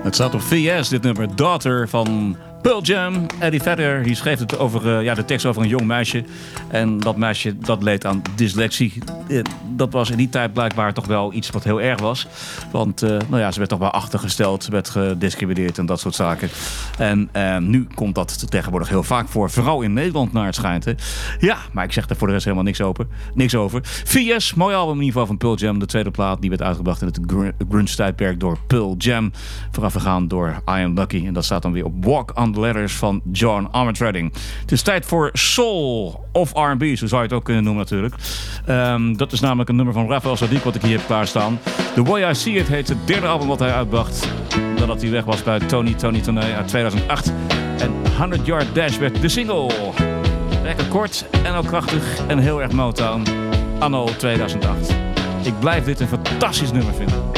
Het staat op VS, dit nummer. Daughter van Pearl Jam. Eddie Vedder die schreef het over, de tekst over een jong meisje. En dat meisje dat leed aan dyslexie. Dat was in die tijd blijkbaar toch wel iets wat heel erg was. Want ze werd toch wel achtergesteld. Ze werd gediscrimineerd en dat soort zaken. En nu komt dat tegenwoordig heel vaak voor. Vooral in Nederland naar het schijnt. Hè. Ja, maar ik zeg er voor de rest helemaal niks over. VS, mooi album in ieder geval van Pearl Jam. De tweede plaat die werd uitgebracht in het grunge-tijdperk door Pearl Jam. Voorafgegaan door I Am Lucky. En dat staat dan weer op Walk on the Letters van John Armatrading. Het is tijd voor Soul of R&B, zo zou je het ook kunnen noemen natuurlijk. Dat is namelijk een nummer van Raphael Saadiq wat ik hier heb klaarstaan. The Way I See It heet het derde album wat hij uitbracht nadat hij weg was bij Tony uit 2008. En 100 Yard Dash werd de single. Lekker kort en ook krachtig en heel erg Motown anno 2008. Ik blijf dit een fantastisch nummer vinden.